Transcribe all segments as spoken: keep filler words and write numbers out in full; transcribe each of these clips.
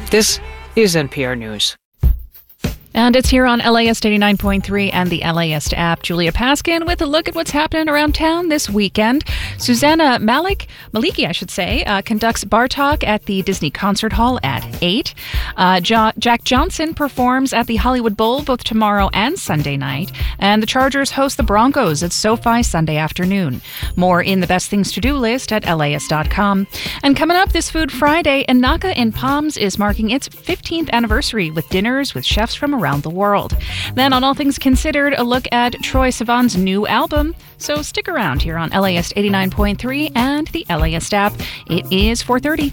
This is N P R News. And it's here on L A S eighty-nine point three and the L A S app. Julia Paskin with a look at what's happening around town this weekend. Susanna Malik, Maliki, I should say, uh, conducts Bar Talk at the Disney Concert Hall at eight. Uh, jo- Jack Johnson performs at the Hollywood Bowl both tomorrow and Sunday night. And the Chargers host the Broncos at SoFi Sunday afternoon. More in the Best Things to Do list at L A S dot com. And coming up this Food Friday, Inaka in Palms is marking its fifteenth anniversary with dinners with chefs from around the world. Then on All Things Considered, a look at Troye Sivan's new album. So stick around here on L A S eighty-nine point three and the L A S app. It is four thirty.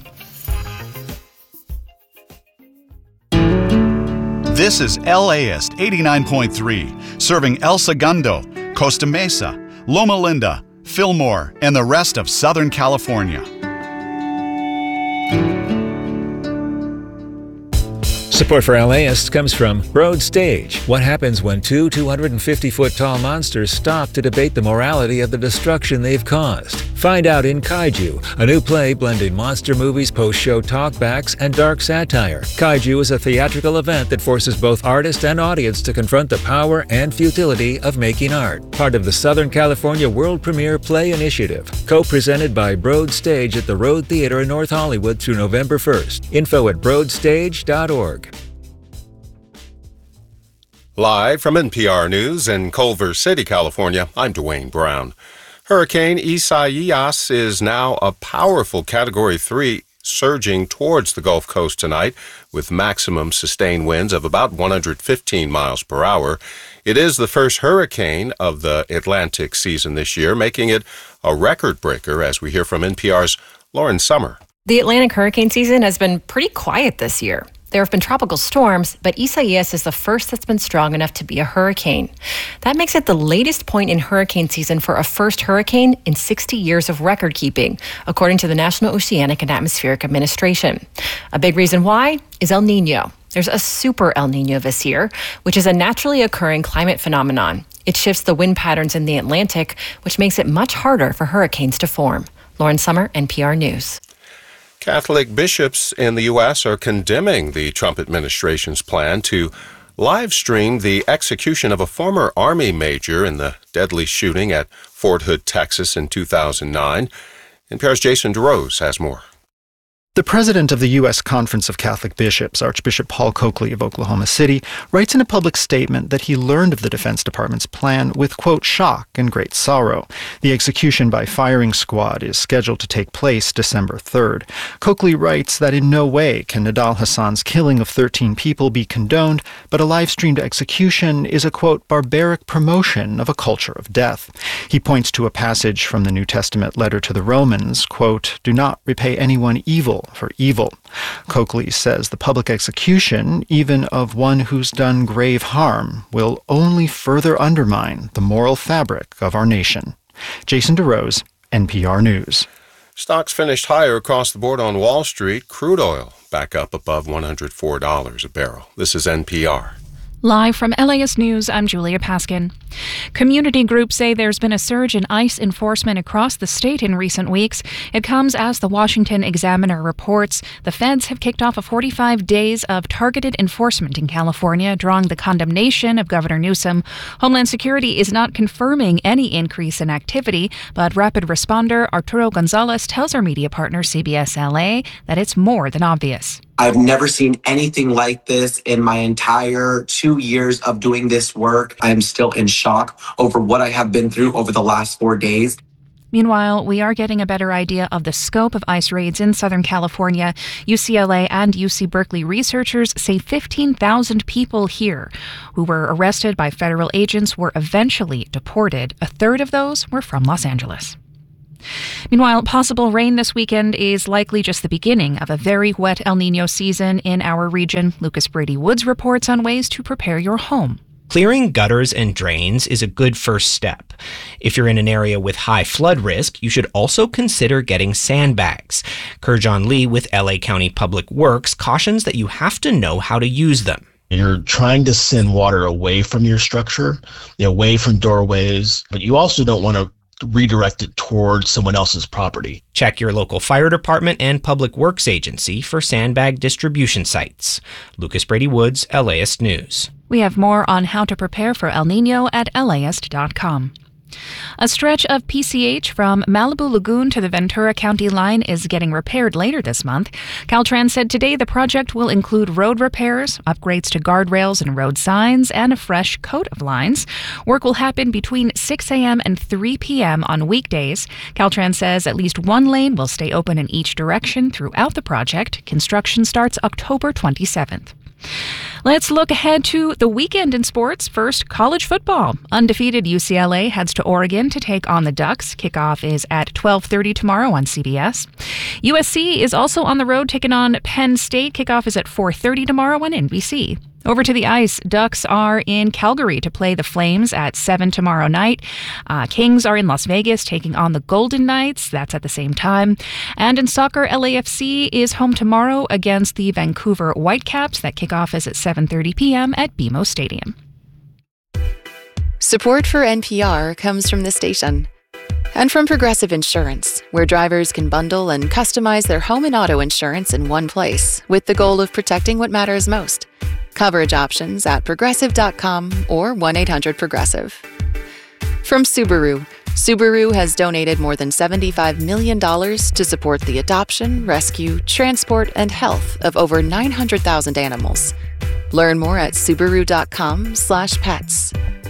This is L A S eighty-nine point three, serving El Segundo, Costa Mesa, Loma Linda, Fillmore, and the rest of Southern California. Support for L A S comes from Broad Stage. What happens when two two hundred fifty foot tall monsters stop to debate the morality of the destruction they've caused? Find out in Kaiju, a new play blending monster movies, post-show talkbacks, and dark satire. Kaiju is a theatrical event that forces both artist and audience to confront the power and futility of making art. Part of the Southern California World Premiere Play Initiative. Co-presented by Broad Stage at the Road Theater in North Hollywood through November first. Info at broad stage dot org. Live from N P R News in Culver City, California, I'm Dwayne Brown. Hurricane Isaias is now a powerful Category three, surging towards the Gulf Coast tonight with maximum sustained winds of about one hundred fifteen miles per hour. It is the first hurricane of the Atlantic season this year, making it a record breaker, as we hear from N P R's Lauren Sommer. The Atlantic hurricane season has been pretty quiet this year. There have been tropical storms, but Isaias is the first that's been strong enough to be a hurricane. That makes it the latest point in hurricane season for a first hurricane in sixty years of record keeping, according to the National Oceanic and Atmospheric Administration. A big reason why is El Nino. There's a super El Nino this year, which is a naturally occurring climate phenomenon. It shifts the wind patterns in the Atlantic, which makes it much harder for hurricanes to form. Lauren Sommer, N P R News. Catholic bishops in the U S are condemning the Trump administration's plan to live stream the execution of a former Army major in the deadly shooting at Fort Hood, Texas in two thousand nine. N P R's Jason DeRose has more. The president of the U S Conference of Catholic Bishops, Archbishop Paul Coakley of Oklahoma City, writes in a public statement that he learned of the Defense Department's plan with, quote, shock and great sorrow. The execution by firing squad is scheduled to take place December third. Coakley writes that in no way can Nidal Hassan's killing of thirteen people be condoned, but a live-streamed execution is a, quote, barbaric promotion of a culture of death. He points to a passage from the New Testament letter to the Romans, quote, do not repay anyone evil for evil. Coakley says the public execution, even of one who's done grave harm, will only further undermine the moral fabric of our nation. Jason DeRose, N P R News. Stocks finished higher across the board on Wall Street. Crude oil back up above one hundred four dollars a barrel. This is N P R. Live from L A S News, I'm Julia Paskin. Community groups say there's been a surge in ICE enforcement across the state in recent weeks. It comes as the Washington Examiner reports the feds have kicked off a forty-five days of targeted enforcement in California, drawing the condemnation of Governor Newsom. Homeland Security is not confirming any increase in activity, but rapid responder Arturo Gonzalez tells our media partner C B S L A that it's more than obvious. I've never seen anything like this in my entire two years of doing this work. I am still in shock over what I have been through over the last four days. Meanwhile, we are getting a better idea of the scope of ICE raids in Southern California. U C L A and U C Berkeley researchers say fifteen thousand people here who were arrested by federal agents were eventually deported. A third of those were from Los Angeles. Meanwhile, possible rain this weekend is likely just the beginning of a very wet El Nino season in our region. Lucas Brady Woods reports on ways to prepare your home. Clearing gutters and drains is a good first step. If you're in an area with high flood risk, you should also consider getting sandbags. Kurjan Lee with L A County Public Works cautions that you have to know how to use them. You're trying to send water away from your structure, away from doorways, but you also don't want to redirect it towards someone else's property. Check your local fire department and public works agency for sandbag distribution sites. Lucas Brady Woods, LAist News. We have more on how to prepare for El Nino at L A ist dot com. A stretch of P C H from Malibu Lagoon to the Ventura County line is getting repaired later this month. Caltrans said today the project will include road repairs, upgrades to guardrails and road signs, and a fresh coat of lines. Work will happen between six a.m. and three p.m. on weekdays. Caltrans says at least one lane will stay open in each direction throughout the project. Construction starts October twenty-seventh. Let's look ahead to the weekend in sports. First, college football. Undefeated U C L A heads to Oregon to take on the Ducks. Kickoff is at twelve thirty tomorrow on C B S. U S C is also on the road taking on Penn State. Kickoff is at four thirty tomorrow on N B C. Over to the ice. Ducks are in Calgary to play the Flames at seven tomorrow night. Uh, Kings are in Las Vegas taking on the Golden Knights. That's at the same time. And in soccer, L A F C is home tomorrow against the Vancouver Whitecaps. That kickoff is at seven thirty p.m. at B M O Stadium. Support for N P R comes from this station and from Progressive Insurance, where drivers can bundle and customize their home and auto insurance in one place with the goal of protecting what matters most. Coverage options at progressive dot com or one eight hundred progressive. From Subaru, Subaru has donated more than seventy-five million dollars to support the adoption, rescue, transport, and health of over nine hundred thousand animals. Learn more at subaru dot com slash pets.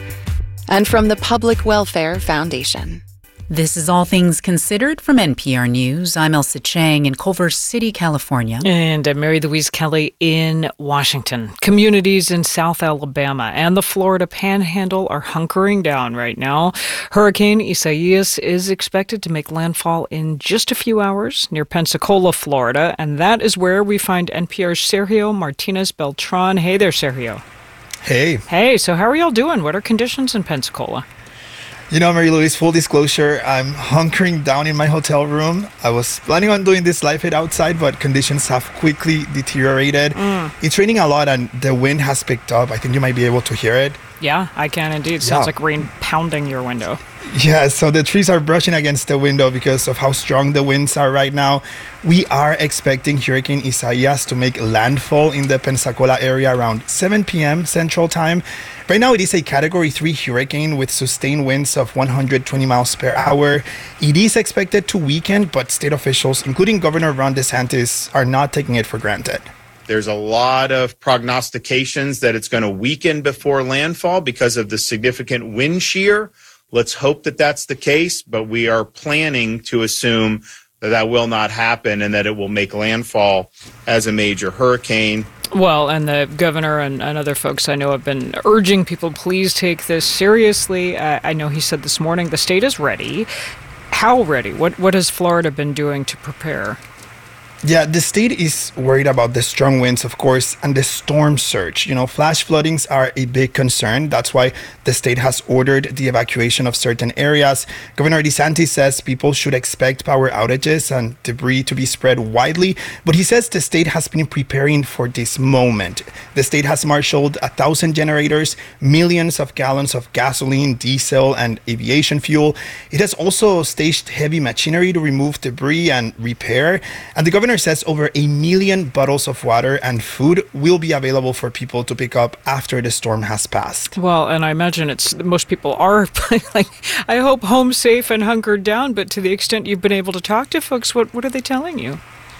And from the Public Welfare Foundation. This is All Things Considered from N P R News. I'm Elsa Chang in Culver City, California. And I'm Mary Louise Kelly in Washington. Communities in South Alabama and the Florida Panhandle are hunkering down right now. Hurricane Isaias is expected to make landfall in just a few hours near Pensacola, Florida. And that is where we find N P R's Sergio Martinez Beltran. Hey there, Sergio. Hey. Hey, so how are y'all doing? What are conditions in Pensacola? You know, Mary Louise, full disclosure, I'm hunkering down in my hotel room. I was planning on doing this live feed outside, but conditions have quickly deteriorated. Mm. It's raining a lot and the wind has picked up. I think you might be able to hear it. Yeah, I can indeed. Sounds yeah. like rain pounding your window. Yeah, so the trees are brushing against the window because of how strong the winds are right now. We are expecting Hurricane Isaias to make landfall in the Pensacola area around seven p.m. Central Time. Right now, it is a Category three hurricane with sustained winds of one hundred twenty miles per hour. It is expected to weaken, but state officials, including Governor Ron DeSantis, are not taking it for granted. There's a lot of prognostications that it's going to weaken before landfall because of the significant wind shear. Let's hope that that's the case, but we are planning to assume that that will not happen and that it will make landfall as a major hurricane. Well, and the governor and, and other folks I know have been urging people, please take this seriously. Uh, I know he said this morning the state is ready. How ready? What what has Florida been doing to prepare? Yeah, the state is worried about the strong winds, of course, and the storm surge. You know, flash floodings are a big concern. That's why the state has ordered the evacuation of certain areas. Governor DeSantis says people should expect power outages and debris to be spread widely, but he says the state has been preparing for this moment. The state has marshaled a thousand generators, millions of gallons of gasoline, diesel, and aviation fuel. It has also staged heavy machinery to remove debris and repair. And the governor says over a million bottles of water and food will be available for people to pick up after the storm has passed. Well, and I imagine it's most people are like, I hope home safe and hunkered down, but to the extent you've been able to talk to folks, what, what are they telling you?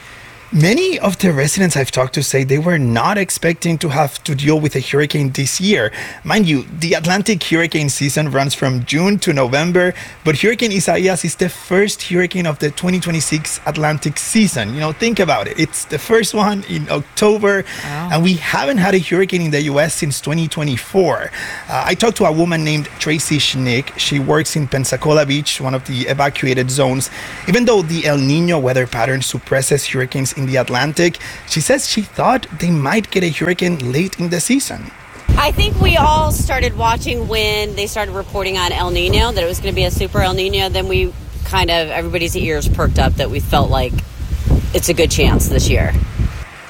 Many of the residents I've talked to say they were not expecting to have to deal with a hurricane this year. Mind you, the Atlantic hurricane season runs from June to November, but Hurricane Isaias is the first hurricane of the twenty twenty-six Atlantic season. You know, think about it. It's the first one in October, wow. and we haven't had a hurricane in the U S since twenty twenty-four. Uh, I talked to a woman named Tracy Schnick. She works in Pensacola Beach, one of the evacuated zones. Even though the El Nino weather pattern suppresses hurricanes in the Atlantic, she says she thought they might get a hurricane late in the season. I think we all started watching when they started reporting on El Nino, that it was going to be a super El Nino. Then we kind of, everybody's ears perked up that we felt like it's a good chance this year.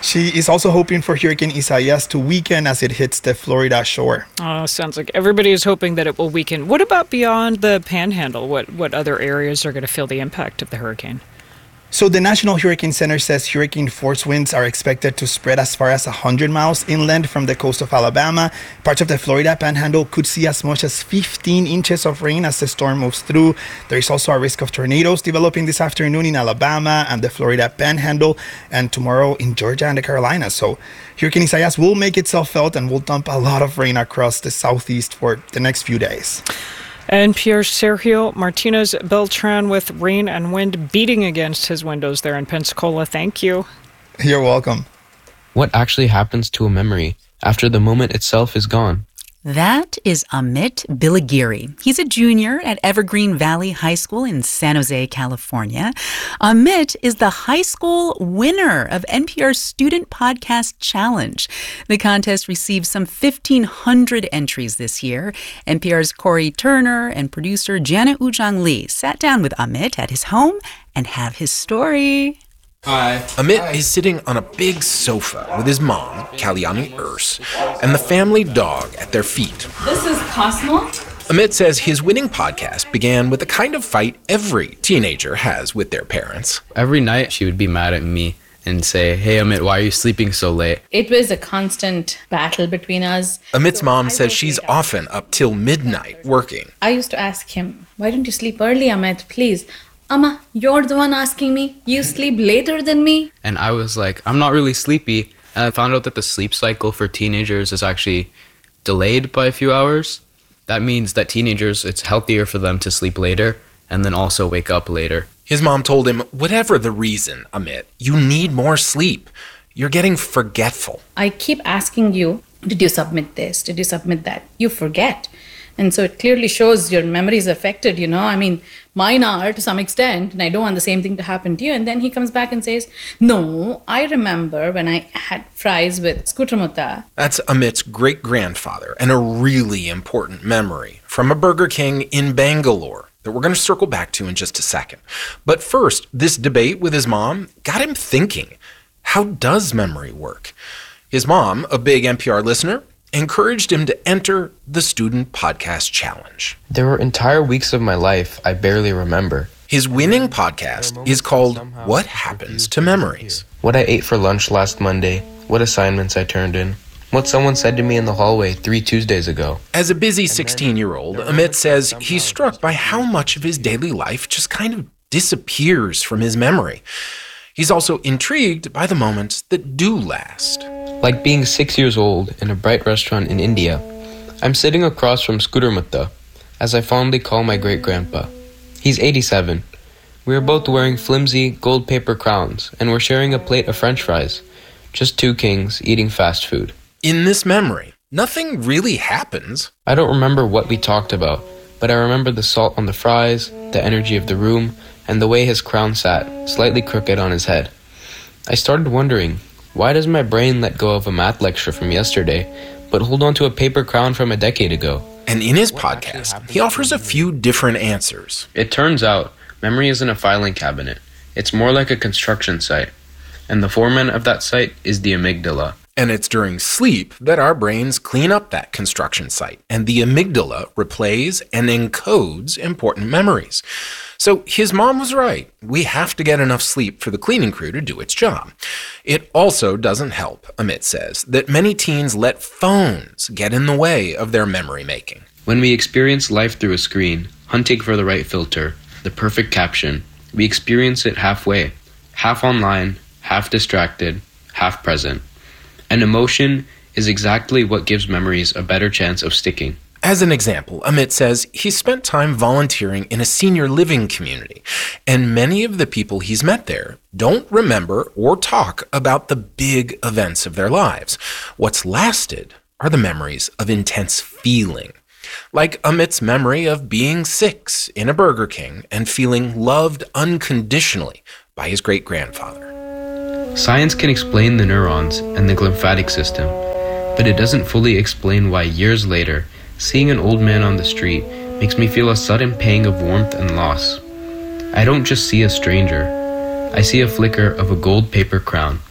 She is also hoping for Hurricane Isaias to weaken as it hits the Florida shore. Oh, sounds like everybody is hoping that it will weaken. What about beyond the Panhandle? What what other areas are going to feel the impact of the hurricane? So the National Hurricane Center says hurricane force winds are expected to spread as far as one hundred miles inland from the coast of Alabama. Parts of the Florida Panhandle could see as much as fifteen inches of rain as the storm moves through. There is also a risk of tornadoes developing this afternoon in Alabama and the Florida Panhandle, and tomorrow in Georgia and the Carolinas. So Hurricane Isaias will make itself felt and will dump a lot of rain across the southeast for the next few days. And Pierre Sergio Martinez Beltran with rain and wind beating against his windows there in Pensacola. Thank you. You're welcome. What actually happens to a memory after the moment itself is gone? That is Amit Bilagiri. He's a junior at Evergreen Valley High School in San Jose, California. Amit is the high school winner of N P R's Student Podcast Challenge. The contest received some fifteen hundred entries this year. N P R's Corey Turner and producer Jana Ujang Lee sat down with Amit at his home and have his story. Hi. Amit Hi. is sitting on a big sofa with his mom, Kalyani Urs, and the family dog at their feet. This is Cosmo. Amit says his winning podcast began with the kind of fight every teenager has with their parents. Every night she would be mad at me and say, "Hey Amit, why are you sleeping so late?" It was a constant battle between us. Amit's mom says she's often up till midnight working. I used to ask him, "Why don't you sleep early, Amit, please?" "Amma, you're the one asking me. You sleep later than me." And I was like, I'm not really sleepy. And I found out that the sleep cycle for teenagers is actually delayed by a few hours. That means that teenagers, it's healthier for them to sleep later and then also wake up later. His mom told him, whatever the reason, Amit, you need more sleep. You're getting forgetful. I keep asking you, did you submit this? Did you submit that? You forget. And so it clearly shows your memory is affected, you know. I mean, mine are to some extent, and I don't want the same thing to happen to you. And then he comes back and says, no, I remember when I had fries with Skutramuta. That's Amit's great-grandfather, and a really important memory from a Burger King in Bangalore that we're going to circle back to in just a second. But first, this debate with his mom got him thinking, how does memory work? His mom, a big N P R listener, encouraged him to enter the Student Podcast Challenge. There were entire weeks of my life I barely remember. His winning podcast is called What Happens to Memories? What I ate for lunch last Monday, what assignments I turned in, what someone said to me in the hallway three Tuesdays ago. As a busy sixteen-year-old, Amit says he's struck by how much of his daily life just kind of disappears from his memory. He's also intrigued by the moments that do last. Like being six years old in a bright restaurant in India. I'm sitting across from Skutramuta, as I fondly call my great-grandpa. He's eighty-seven. We are both wearing flimsy gold paper crowns, and we're sharing a plate of French fries. Just two kings eating fast food. In this memory, nothing really happens. I don't remember what we talked about, but I remember the salt on the fries, the energy of the room, and the way his crown sat, slightly crooked on his head. I started wondering, why does my brain let go of a math lecture from yesterday, but hold on to a paper crown from a decade ago? And in his podcast, he offers a few different answers. It turns out, memory isn't a filing cabinet. It's more like a construction site. And the foreman of that site is the amygdala. And it's during sleep that our brains clean up that construction site, and the amygdala replays and encodes important memories. So his mom was right. We have to get enough sleep for the cleaning crew to do its job. It also doesn't help, Amit says, that many teens let phones get in the way of their memory making. When we experience life through a screen, hunting for the right filter, the perfect caption, we experience it halfway, half online, half distracted, half present. And emotion is exactly what gives memories a better chance of sticking. As an example, Amit says he spent time volunteering in a senior living community, and many of the people he's met there don't remember or talk about the big events of their lives. What's lasted are the memories of intense feeling, like Amit's memory of being six in a Burger King and feeling loved unconditionally by his great-grandfather. Science can explain the neurons and the glymphatic system, but it doesn't fully explain why years later, seeing an old man on the street makes me feel a sudden pang of warmth and loss. I don't just see a stranger. I see a flicker of a gold paper crown.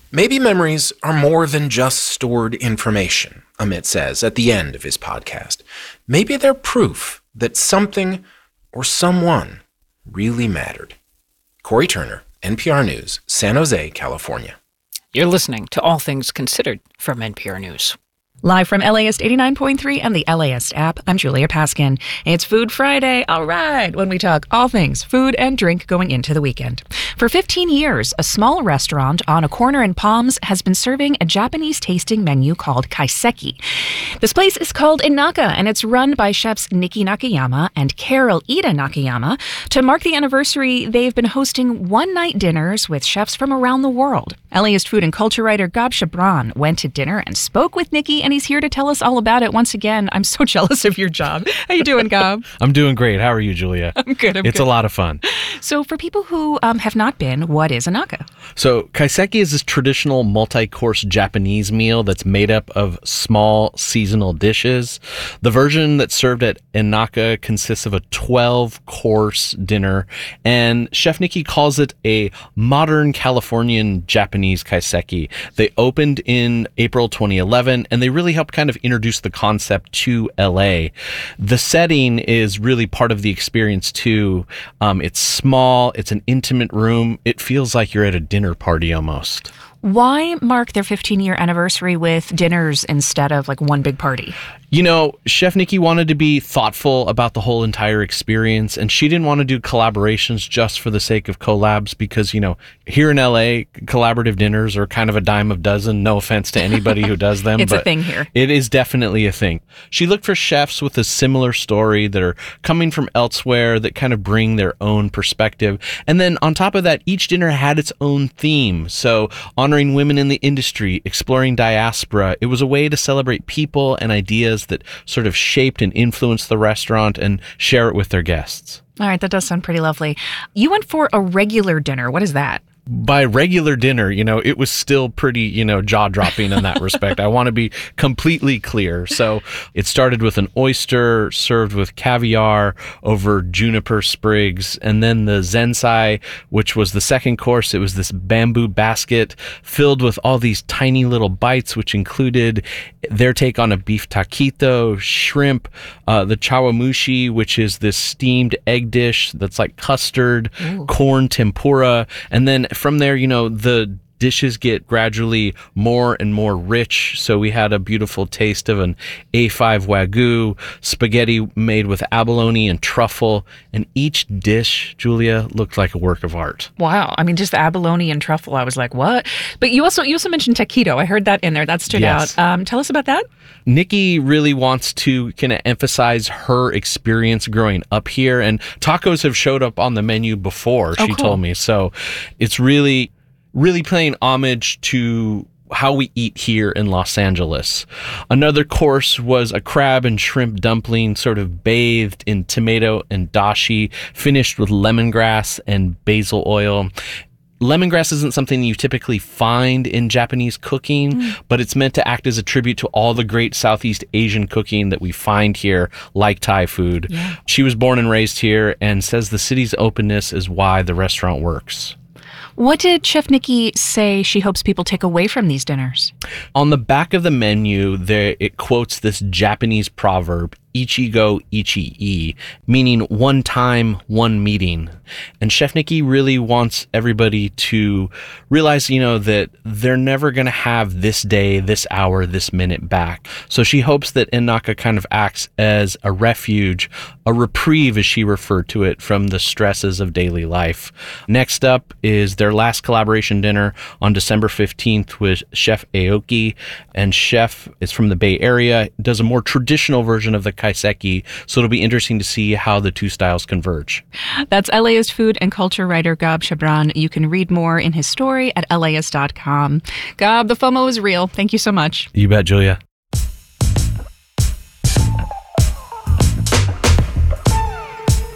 Maybe memories are more than just stored information, Amit says at the end of his podcast. Maybe they're proof that something or someone really mattered. Corey Turner, N P R News, San Jose, California. You're listening to All Things Considered from N P R News. Live from LAist eighty-nine point three and the LAist app, I'm Julia Paskin. It's Food Friday, all right, when we talk all things food and drink going into the weekend. For fifteen years, a small restaurant on a corner in Palms has been serving a Japanese tasting menu called kaiseki. This place is called Inaka, and it's run by chefs Nikki Nakayama and Carol Ida Nakayama. To mark the anniversary, they've been hosting one-night dinners with chefs from around the world. LAist food and culture writer Gab Chabran went to dinner and spoke with Nikki, and he's here to tell us all about it. Once again, I'm so jealous of your job. How you doing, Gab? I'm doing great. How are you, Julia? I'm good. I'm it's good. a lot of fun. So for people who um, have not been, what is Inaka? So kaiseki is this traditional multi-course Japanese meal that's made up of small seasonal dishes. The version that's served at Inaka consists of a twelve-course dinner, and Chef Nikki calls it a modern Californian Japanese kaiseki. They opened in April twenty eleven, and they really helped kind of introduce the concept to L A. The setting is really part of the experience too. Um, it's small, it's an intimate room. It feels like you're at a dinner party almost. Why mark their fifteen-year anniversary with dinners instead of like one big party? You know, Chef Nikki wanted to be thoughtful about the whole entire experience, and she didn't want to do collaborations just for the sake of collabs because, you know, here in L A, collaborative dinners are kind of a dime a dozen. No offense to anybody who does them. It's but a thing here. It is definitely a thing. She looked for chefs with a similar story that are coming from elsewhere that kind of bring their own perspective. And then on top of that, each dinner had its own theme. So honoring women in the industry, exploring diaspora. It was a way to celebrate people and ideas that sort of shaped and influenced the restaurant and share it with their guests. All right, that does sound pretty lovely. You went for a regular dinner. What is that? By regular dinner, you know, it was still pretty, you know, jaw-dropping in that respect. I want to be completely clear. So it started with an oyster served with caviar over juniper sprigs, and then the zensai, which was the second course. It was this bamboo basket filled with all these tiny little bites, which included their take on a beef taquito, shrimp, uh, the chawamushi, which is this steamed egg dish that's like custard, Ooh. corn tempura, and then from there, you know, the dishes get gradually more and more rich. So we had a beautiful taste of an A five Wagyu, spaghetti made with abalone and truffle. And each dish, Julia, looked like a work of art. Wow. I mean, just the abalone and truffle, I was like, what? But you also you also mentioned taquito. I heard that in there. That stood Yes. out. Um, tell us about that. Nikki really wants to kind of emphasize her experience growing up here, and tacos have showed up on the menu before, Oh, she cool. told me. So it's really, really paying homage to how we eat here in Los Angeles. Another course was a crab and shrimp dumpling sort of bathed in tomato and dashi, finished with lemongrass and basil oil. Lemongrass isn't something you typically find in Japanese cooking, mm. but it's meant to act as a tribute to all the great Southeast Asian cooking that we find here, like Thai food. Yeah. She was born and raised here and says the city's openness is why the restaurant works. What did Chef Nikki say she hopes people take away from these dinners? On the back of the menu, there it quotes this Japanese proverb, Ichigo Ichi-e, meaning one time, one meeting. And Chef Nikki really wants everybody to realize, you know, that they're never going to have this day, this hour, this minute back. So she hopes that Inaka kind of acts as a refuge, a reprieve, as she referred to it, from the stresses of daily life. Next up is their last collaboration dinner on December fifteenth with Chef Aoki. And Chef is from the Bay Area, does a more traditional version of the kaiseki, so it'll be interesting to see how the two styles converge. That's LAist food and culture writer Gab Chabran. You can read more in his story at L Aist dot com. Gab, the FOMO is real. Thank you so much. You bet, Julia. More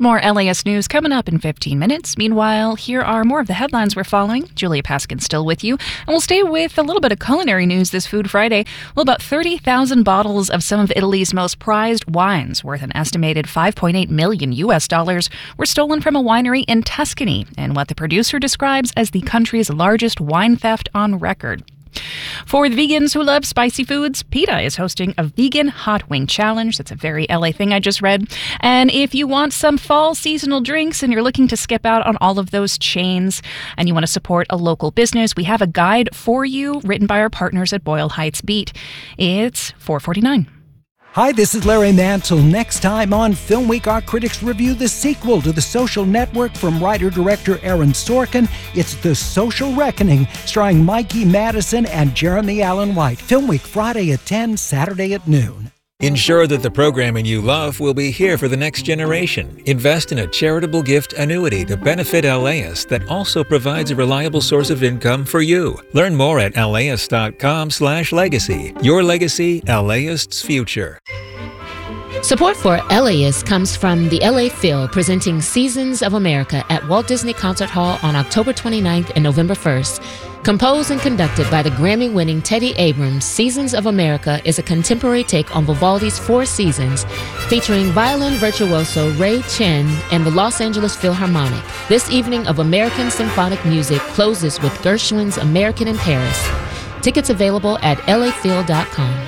More L A S news coming up in fifteen minutes. Meanwhile, here are more of the headlines we're following. Julia Paskin still with you. And we'll stay with a little bit of culinary news this Food Friday. Well, about thirty thousand bottles of some of Italy's most prized wines, worth an estimated five point eight million U S dollars, were stolen from a winery in Tuscany, in what the producer describes as the country's largest wine theft on record. For the vegans who love spicy foods, PETA is hosting a vegan hot wing challenge. That's a very L A thing I just read. And if you want some fall seasonal drinks and you're looking to skip out on all of those chains and you want to support a local business, we have a guide for you written by our partners at Boyle Heights Beat. It's four forty-nine. Hi, this is Larry Mantle. Next time on Film Week, our critics review the sequel to The Social Network from writer-director Aaron Sorkin. It's The Social Reckoning, starring Mikey Madison and Jeremy Allen White. Film Week, Friday at ten, Saturday at noon. Ensure that the programming you love will be here for the next generation. Invest in a charitable gift annuity to benefit L A S that also provides a reliable source of income for you. Learn more at L A S dot com slash legacy. Your legacy, LAist's future. Support for L A S comes from the L A Phil, presenting Seasons of America at Walt Disney Concert Hall on October twenty-ninth and November first. Composed and conducted by the Grammy-winning Teddy Abrams, Seasons of America is a contemporary take on Vivaldi's Four Seasons, featuring violin virtuoso Ray Chen and the Los Angeles Philharmonic. This evening of American symphonic music closes with Gershwin's American in Paris. Tickets available at L A phil dot com.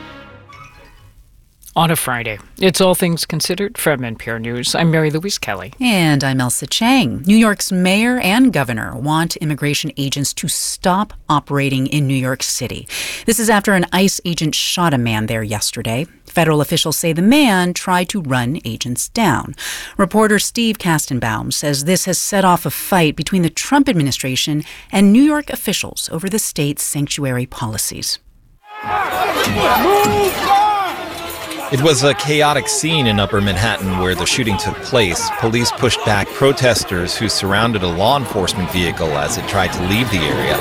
On a Friday, it's All Things Considered from N P R News. I'm Mary Louise Kelly. And I'm Elsa Chang. New York's mayor and governor want immigration agents to stop operating in New York City. This is after an ICE agent shot a man there yesterday. Federal officials say the man tried to run agents down. Reporter Steve Kastenbaum says this has set off a fight between the Trump administration and New York officials over the state's sanctuary policies. It was a chaotic scene in Upper Manhattan where the shooting took place. Police pushed back protesters who surrounded a law enforcement vehicle as it tried to leave the area.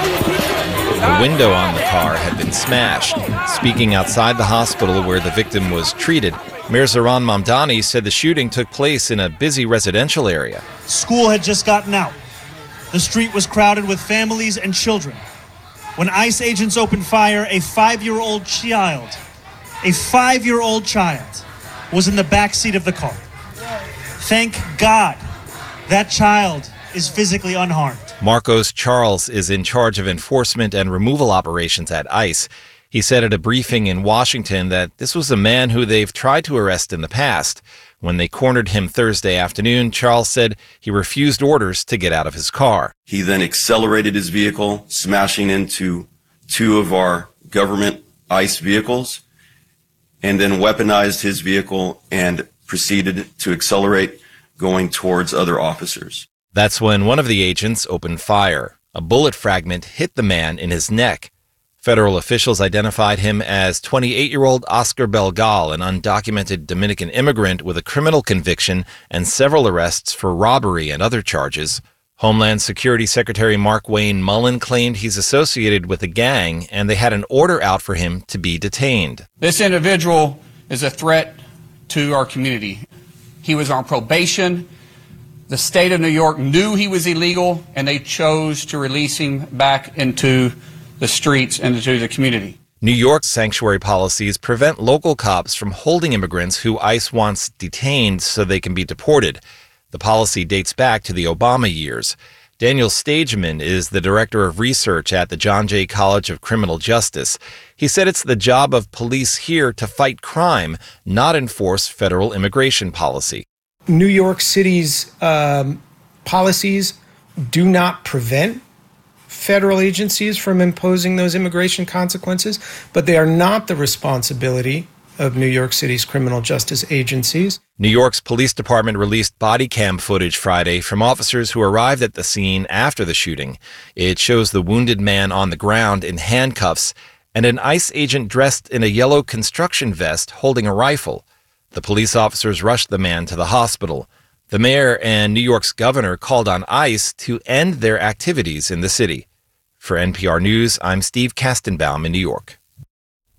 The window on the car had been smashed. Speaking outside the hospital where the victim was treated, Mayor Zohran Mamdani said the shooting took place in a busy residential area. School had just gotten out. The street was crowded with families and children. When ICE agents opened fire, a five-year-old child A five-year-old child was in the back seat of the car. Thank God that child is physically unharmed. Marcos Charles is in charge of enforcement and removal operations at ICE. He said at a briefing in Washington that this was a man who they've tried to arrest in the past. When they cornered him Thursday afternoon, Charles said he refused orders to get out of his car. He then accelerated his vehicle, smashing into two of our government ICE vehicles, and then weaponized his vehicle and proceeded to accelerate, going towards other officers. That's when one of the agents opened fire. A bullet fragment hit the man in his neck. Federal officials identified him as twenty-eight-year-old Oscar Belgal, an undocumented Dominican immigrant with a criminal conviction and several arrests for robbery and other charges. Homeland Security Secretary Mark Wayne Mullen claimed he's associated with a gang, and they had an order out for him to be detained. This individual is a threat to our community. He was on probation. The state of New York knew he was illegal, and they chose to release him back into the streets and into the community. New York's sanctuary policies prevent local cops from holding immigrants who ICE wants detained so they can be deported. The policy dates back to the Obama years. Daniel Stageman is the director of research at the John Jay College of Criminal Justice. He said it's the job of police here to fight crime, not enforce federal immigration policy. New York City's um, policies do not prevent federal agencies from imposing those immigration consequences, but they are not the responsibility of New York City's criminal justice agencies. New York's police department released body cam footage Friday from officers who arrived at the scene after the shooting. It shows the wounded man on the ground in handcuffs and an ICE agent dressed in a yellow construction vest holding a rifle. The police officers rushed the man to the hospital. The mayor and New York's governor called on ICE to end their activities in the city. For N P R News, I'm Steve Kastenbaum in New York.